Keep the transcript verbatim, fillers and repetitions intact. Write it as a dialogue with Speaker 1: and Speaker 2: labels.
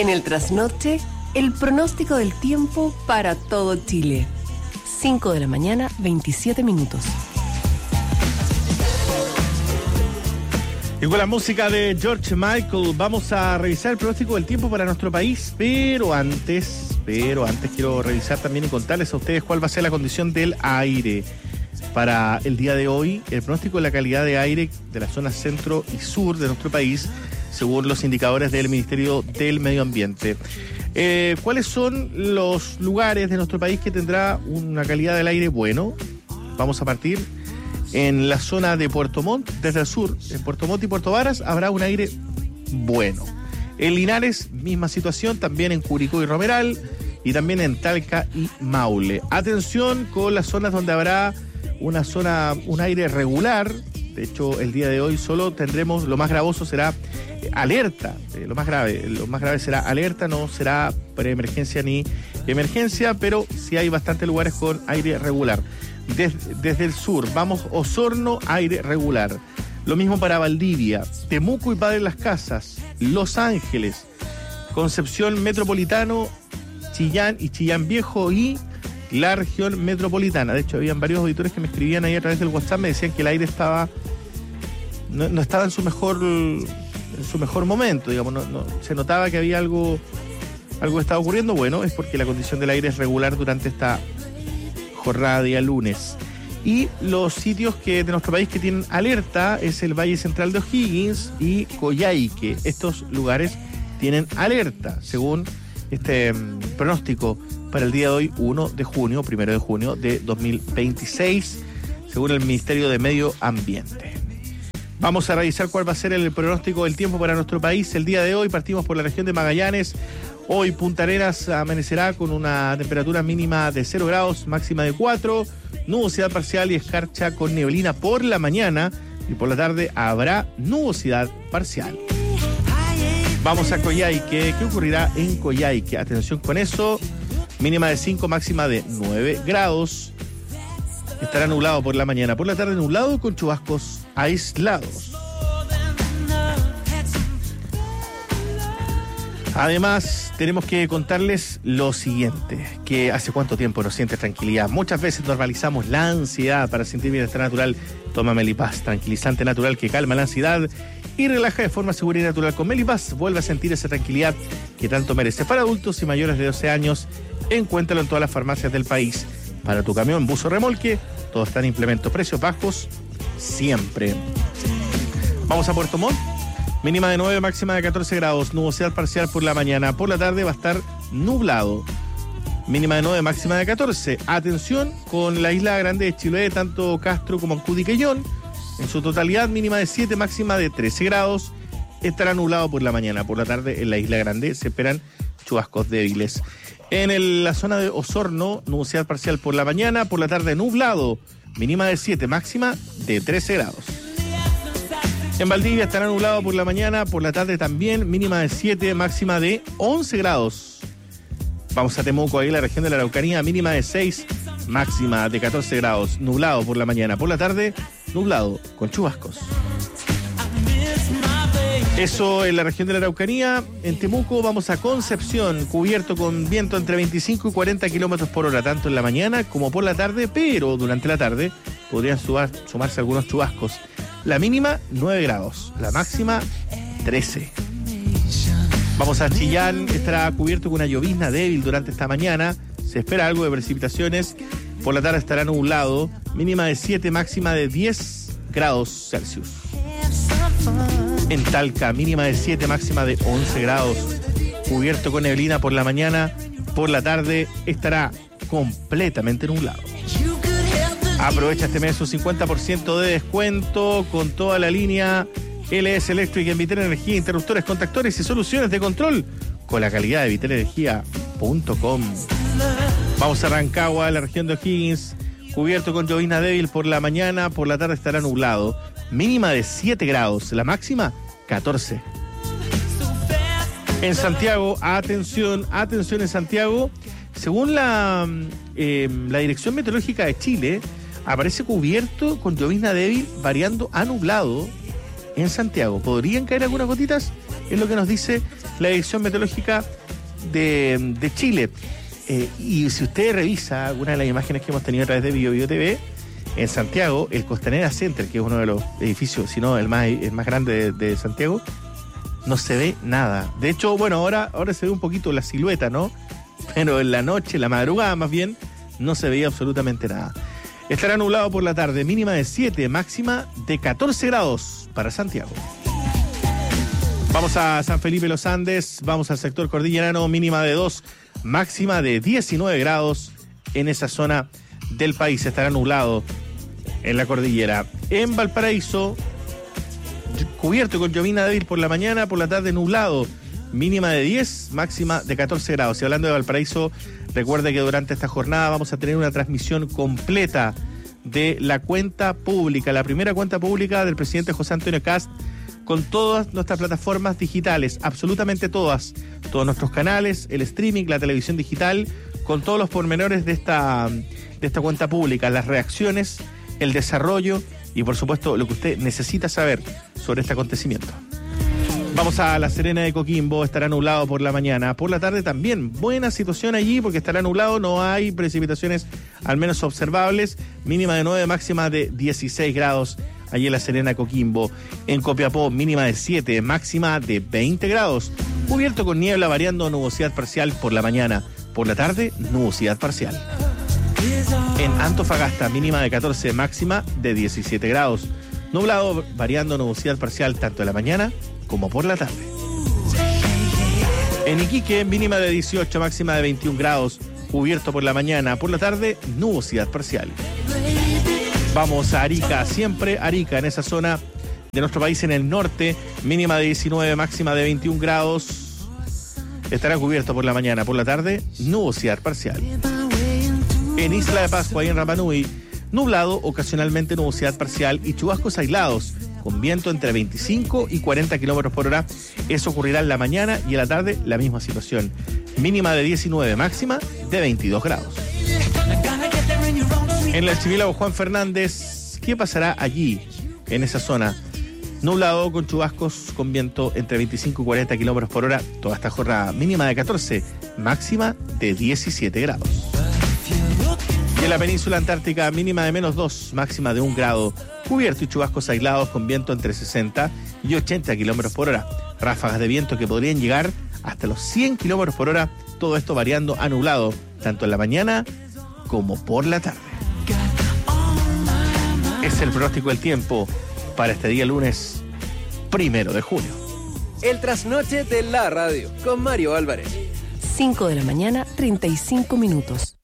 Speaker 1: En el trasnoche, el pronóstico del tiempo para todo Chile. cinco de la mañana, veintisiete minutos.
Speaker 2: Y con la música de George Michael vamos a revisar el pronóstico del tiempo para nuestro país, pero antes, pero antes quiero revisar también y contarles a ustedes cuál va a ser la condición del aire para el día de hoy. El pronóstico de la calidad de aire de la zona centro y sur de nuestro país, según los indicadores del Ministerio del Medio Ambiente. Eh, ¿Cuáles son los lugares de nuestro país que tendrá una calidad del aire bueno? Vamos a partir en la zona de Puerto Montt, desde el sur. En Puerto Montt y Puerto Varas habrá un aire bueno. En Linares, misma situación, también en Curicó y Romeral, y también en Talca y Maule. Atención con las zonas donde habrá una zona, un aire regular. De hecho, el día de hoy solo tendremos, lo más gravoso será alerta, eh, lo más grave, lo más grave será alerta, no será preemergencia ni emergencia, pero sí hay bastantes lugares con aire regular. Des, desde el sur, vamos Osorno, aire regular. Lo mismo para Valdivia, Temuco y Padre Las Casas, Los Ángeles, Concepción Metropolitano, Chillán y Chillán Viejo y la región metropolitana. De hecho, habían varios auditores que me escribían ahí a través del WhatsApp, me decían que el aire estaba no, no estaba en su mejor en su mejor momento, digamos, no, no, se notaba que había algo algo que estaba ocurriendo. Bueno, es porque la condición del aire es regular durante esta jornada de día lunes. Y los sitios que de nuestro país que tienen alerta es el Valle Central de O'Higgins y Coyhaique. Estos lugares tienen alerta, según este um, pronóstico para el día de hoy, uno de junio, primero de junio de dos mil veintiséis, según el Ministerio de Medio Ambiente. Vamos a revisar cuál va a ser el pronóstico del tiempo para nuestro país el día de hoy. Partimos por la región de Magallanes. Hoy Punta Arenas amanecerá con una temperatura mínima de cero grados, máxima de cuatro, nubosidad parcial y escarcha con neblina por la mañana, y por la tarde habrá nubosidad parcial. Vamos a Coyhaique. ¿Qué ocurrirá en Coyhaique? Atención con eso. Mínima de cinco, máxima de nueve grados. Estará nublado por la mañana, por la tarde nublado con chubascos aislados. Además, tenemos que contarles lo siguiente, que hace cuánto tiempo no sientes tranquilidad. Muchas veces normalizamos la ansiedad. Para sentir bienestar natural, toma Melipaz, tranquilizante natural que calma la ansiedad y relaja de forma segura y natural. Con Melipaz vuelve a sentir esa tranquilidad que tanto merece. Para adultos y mayores de doce años, encuéntralo en todas las farmacias del país. Para tu camión, bus o remolque, todo está en implemento. Precios bajos siempre. Vamos a Puerto Montt. Mínima de nueve, máxima de catorce grados. Nubosidad parcial por la mañana. Por la tarde va a estar nublado. Mínima de nueve, máxima de catorce. Atención con la isla grande de Chiloé, tanto Castro como Ancud y Quellón. En su totalidad, mínima de siete, máxima de trece grados. Estará nublado por la mañana. Por la tarde en la isla grande se esperan chubascos débiles. En el, la zona de Osorno, nubosidad parcial por la mañana. Por la tarde nublado. Mínima de siete, máxima de trece grados. En Valdivia estará nublado por la mañana, por la tarde también, mínima de siete, máxima de once grados. Vamos a Temuco, ahí en la región de la Araucanía, mínima de seis, máxima de catorce grados, nublado por la mañana, por la tarde, nublado con chubascos. Eso en la región de la Araucanía. En Temuco vamos a Concepción, cubierto con viento entre veinticinco y cuarenta kilómetros por hora, tanto en la mañana como por la tarde, pero durante la tarde podrían sumar, sumarse algunos chubascos. La mínima, nueve grados. La máxima, trece. Vamos a Chillán. Estará cubierto con una llovizna débil durante esta mañana. Se espera algo de precipitaciones. Por la tarde estará nublado. Mínima de siete, máxima de diez grados Celsius. En Talca, mínima de siete, máxima de once grados. Cubierto con neblina por la mañana. Por la tarde estará completamente nublado. Aprovecha este mes un cincuenta por ciento de descuento con toda la línea L S Electric en Vitel Energía, interruptores, contactores y soluciones de control con la calidad de vitel energía punto com. Vamos a Rancagua, la región de O'Higgins, cubierto con llovizna débil por la mañana, por la tarde estará nublado. Mínima de siete grados, la máxima catorce. En Santiago, atención, atención en Santiago, según la, eh, la Dirección Meteorológica de Chile, aparece cubierto con llovizna débil variando a nublado en Santiago. ¿Podrían caer algunas gotitas? Es lo que nos dice la Dirección Meteorológica de, de Chile. Eh, y si usted revisa alguna de las imágenes que hemos tenido a través de Bio Bio T V, en Santiago, el Costanera Center, que es uno de los edificios, si no el más, el más grande de, de Santiago, no se ve nada. De hecho, bueno, ahora, ahora se ve un poquito la silueta, ¿no? Pero en la noche, la madrugada más bien, no se veía absolutamente nada. Estará nublado por la tarde, mínima de siete, máxima de catorce grados para Santiago. Vamos a San Felipe Los Andes, vamos al sector cordillerano, mínima de dos, máxima de diecinueve grados en esa zona del país. Estará nublado en la cordillera. En Valparaíso, cubierto con llovina débil por la mañana, por la tarde nublado, mínima de diez, máxima de catorce grados. Y hablando de Valparaíso, recuerde que durante esta jornada vamos a tener una transmisión completa de la cuenta pública, la primera cuenta pública del presidente José Antonio Kast, con todas nuestras plataformas digitales, absolutamente todas, todos nuestros canales, el streaming, la televisión digital, con todos los pormenores de esta, de esta cuenta pública, las reacciones, el desarrollo y por supuesto lo que usted necesita saber sobre este acontecimiento. Vamos a La Serena de Coquimbo, estará nublado por la mañana, por la tarde también, buena situación allí porque estará nublado, no hay precipitaciones al menos observables, mínima de nueve, máxima de dieciséis grados. Allí en La Serena, Coquimbo. En Copiapó, mínima de siete, máxima de veinte grados. Cubierto con niebla, variando nubosidad parcial por la mañana. Por la tarde, nubosidad parcial. En Antofagasta, mínima de catorce, máxima de diecisiete grados. Nublado, variando nubosidad parcial tanto en la mañana como por la tarde. En Iquique, mínima de dieciocho, máxima de veintiún grados. Cubierto por la mañana. Por la tarde, nubosidad parcial. Vamos a Arica, siempre Arica, en esa zona de nuestro país en el norte, mínima de diecinueve, máxima de veintiún grados. Estará cubierto por la mañana, por la tarde, nubosidad parcial. En Isla de Pascua y en Rapa Nui, nublado, ocasionalmente nubosidad parcial y chubascos aislados, con viento entre veinticinco y cuarenta kilómetros por hora. Eso ocurrirá en la mañana y en la tarde, la misma situación. Mínima de diecinueve, máxima de veintidós grados. En el archipiélago Juan Fernández, ¿qué pasará allí, en esa zona? Nublado con chubascos, con viento entre veinticinco y cuarenta kilómetros por hora, toda esta jornada, mínima de catorce, máxima de diecisiete grados. Y en la península antártica, mínima de menos dos, máxima de un grado, cubierto y chubascos aislados con viento entre sesenta y ochenta kilómetros por hora, ráfagas de viento que podrían llegar hasta los cien kilómetros por hora, todo esto variando a nublado, tanto en la mañana como por la tarde. Es el pronóstico del tiempo para este día lunes primero de junio.
Speaker 3: El trasnoche de la radio con Mario Álvarez.
Speaker 1: cinco de la mañana, treinta y cinco minutos.